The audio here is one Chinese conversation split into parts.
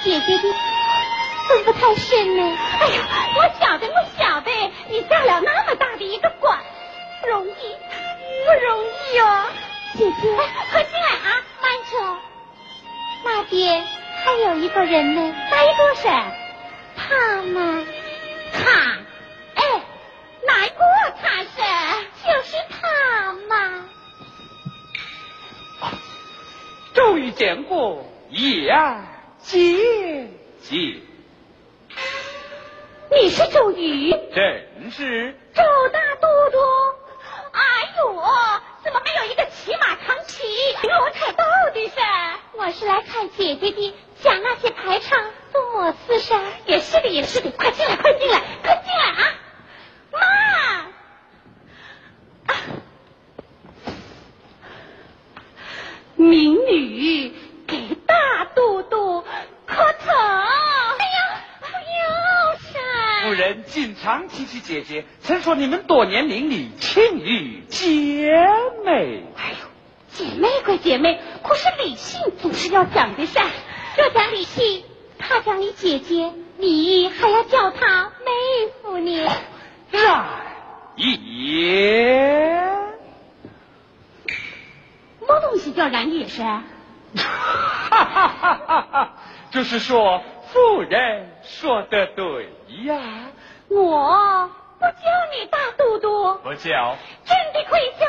姐姐的分不太深呢。 哎呀，我晓得，你下了那么大的一个官，不容易哦。 姐姐， 快进来啊！ 慢着，那边还有一个人呢。 哪一个是？ 他嘛。 他？哎，哪一个他是？ 就是他嘛。 终于见过叶姐姐。 你是周瑜？ 正是。 周大都督。哎呦，怎么还有一个骑马扛旗罗彩刀的是？ 我是来看姐姐的，讲那些排场做么事噻？ 也是的，快进来啊！妈！民女给大都督磕头。哎呀， 夫人经常提起姐姐，曾说你们多年邻里，情侣姐妹。 哎呦，姐妹归姐妹，可是理性总是要讲的噻。 这讲理性，他讲你姐姐，你还要叫她妹夫呢。 然也。 么东西叫然也是？ 哈哈哈哈哈！就是说，夫人说得对呀。 我不叫你大都督， 不叫， 真的可以叫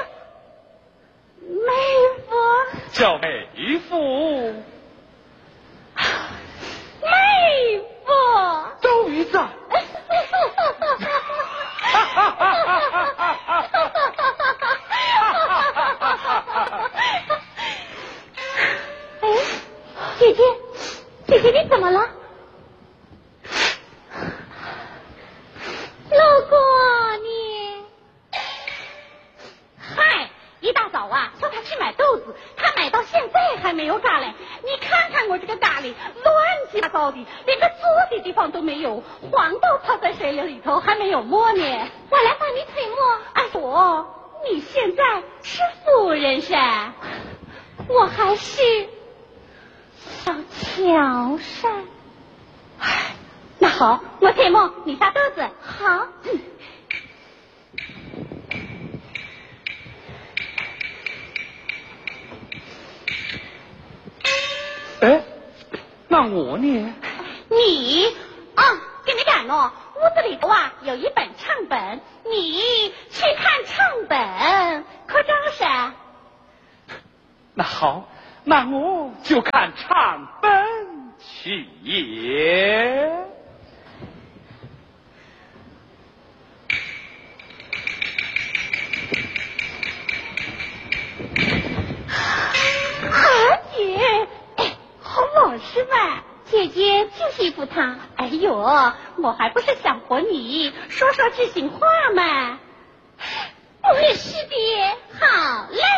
妹夫。 叫妹夫。 妹夫。 周瑜在。 哎，姐姐你怎么了？老公你。 嗨，一大早啊，叫他去买豆子，他买到现在还没有嘎嘞。你看看我这个咖喱乱七八糟的，连个坐的地方都没有，黄豆泡在水里头还没有磨呢。 我来帮你推磨。 哎我，你现在是夫人噻？ 我还是小乔噻。 哎，那好，我推磨，你下豆子。 好。 哎，那我呢？ 你啊，跟你讲哦，屋子里头啊有一本唱本，你去看唱本，可真是。 那好，那我就看唱本去也。 二姐，哎，好老实吧？ 姐姐就是一副他。 哎呦，我还不是想活你，说说知心话嘛。 不是的，好嘞。